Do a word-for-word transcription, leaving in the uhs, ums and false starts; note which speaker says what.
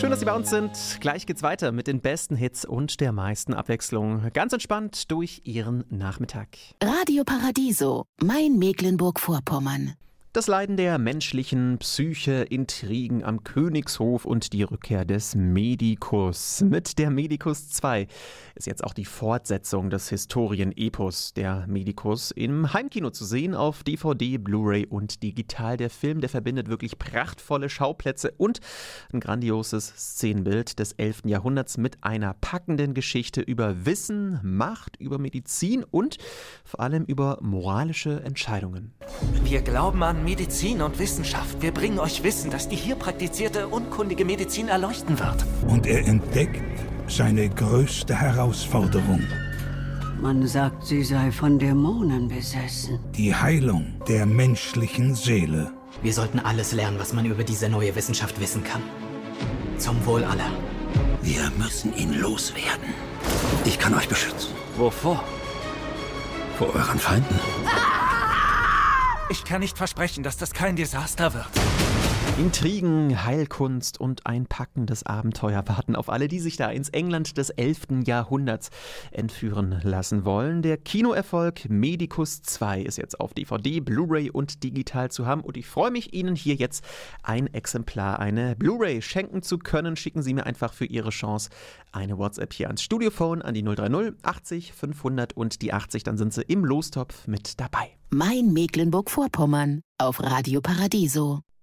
Speaker 1: Schön, dass Sie bei uns sind. Gleich geht's weiter mit den besten Hits und der meisten Abwechslung. Ganz entspannt durch Ihren Nachmittag.
Speaker 2: Radio Paradiso, mein Mecklenburg-Vorpommern.
Speaker 1: Das Leiden der menschlichen Psyche, Intrigen am Königshof und die Rückkehr des Medikus. Mit der Medikus zwei ist jetzt auch die Fortsetzung des Historienepos der Medikus im Heimkino zu sehen, auf D V D, Blu-ray und digital. Der Film, der verbindet wirklich prachtvolle Schauplätze und ein grandioses Szenenbild des elften Jahrhunderts mit einer packenden Geschichte über Wissen, Macht, über Medizin und vor allem über moralische Entscheidungen.
Speaker 3: Wir glauben an Medizin und Wissenschaft. Wir bringen euch Wissen, das die hier praktizierte, unkundige Medizin erleuchten wird.
Speaker 4: Und er entdeckt seine größte Herausforderung.
Speaker 5: Man sagt, sie sei von Dämonen besessen.
Speaker 4: Die Heilung der menschlichen Seele.
Speaker 6: Wir sollten alles lernen, was man über diese neue Wissenschaft wissen kann. Zum Wohl aller.
Speaker 7: Wir müssen ihn loswerden. Ich kann euch beschützen.
Speaker 3: Wovor?
Speaker 7: Vor euren Feinden.
Speaker 3: Ich kann nicht versprechen, dass das kein Desaster wird.
Speaker 1: Intrigen, Heilkunst und ein packendes Abenteuer warten auf alle, die sich da ins England des elften Jahrhunderts entführen lassen wollen. Der Kinoerfolg Medikus zwei ist jetzt auf D V D, Blu-ray und digital zu haben. Und ich freue mich, Ihnen hier jetzt ein Exemplar, eine Blu-ray schenken zu können. Schicken Sie mir einfach für Ihre Chance eine WhatsApp hier ans Studiophone an die null drei null achtzig fünfhundert und die achtzig. Dann sind Sie im Lostopf mit dabei.
Speaker 2: Mein Mecklenburg-Vorpommern auf Radio Paradiso.